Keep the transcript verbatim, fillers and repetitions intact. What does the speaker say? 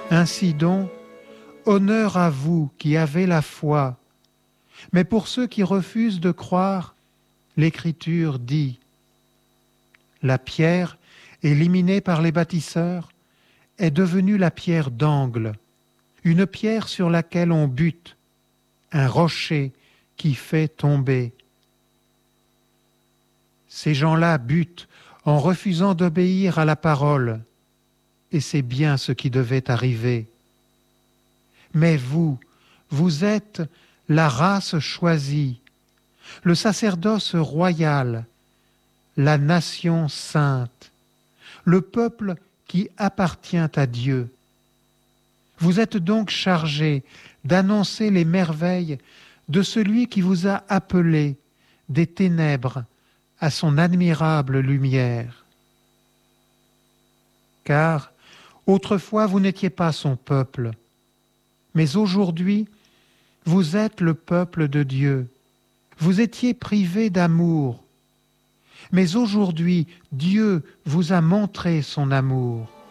Ainsi donc, honneur à vous qui avez la foi. Mais pour ceux qui refusent de croire, l'Écriture dit « La pierre, éliminée par les bâtisseurs, est devenue la pierre d'angle, une pierre sur laquelle on bute, un rocher qui fait tomber. » Ces gens-là butent en refusant d'obéir à la parole, et c'est bien ce qui devait arriver. Mais vous, vous êtes la race choisie, le sacerdoce royal, la nation sainte, le peuple qui appartient à Dieu. Vous êtes donc chargés d'annoncer les merveilles de celui qui vous a appelés des ténèbres à son admirable lumière. Car autrefois vous n'étiez pas son peuple, mais aujourd'hui vous êtes le peuple de Dieu. Vous étiez privés d'amour, mais aujourd'hui Dieu vous a montré son amour.